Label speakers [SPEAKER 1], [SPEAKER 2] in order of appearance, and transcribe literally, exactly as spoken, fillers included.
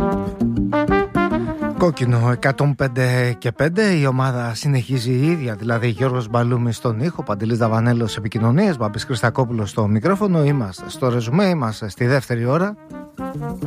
[SPEAKER 1] Κόκκινο εκατόν πέντε και πέντε, η ομάδα συνεχίζει η ίδια, δηλαδή Γιώργος Μπαλούμης στον ήχο, Παντελής Δαβανέλος επικοινωνίες, Μπάμπης Χριστακόπουλος στο μικρόφωνο. Είμαστε στο ρεζουμέ, είμαστε στη δεύτερη ώρα.